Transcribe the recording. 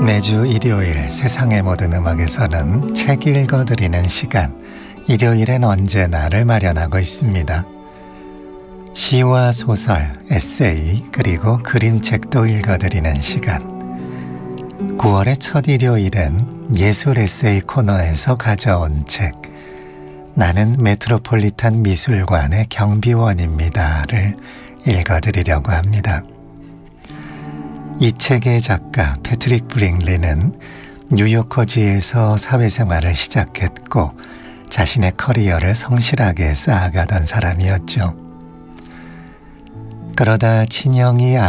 매주 일요일 세상의 모든 음악에서는 책 읽어드리는 시간, 일요일엔 언제나를 마련하고 있습니다. 시와 소설, 에세이, 그리고 그림책도 읽어드리는 시간. 9월의 첫 일요일엔 예술 에세이 코너에서 가져온 책, 나는 메트로폴리탄 미술관의 경비원입니다를 읽어드리려고 합니다. 이 책의 작가 패트릭 브링리는 뉴요커지에서 사회생활을 시작했고 자신의 커리어를 성실하게 쌓아가던 사람이었죠. 그러다 친형이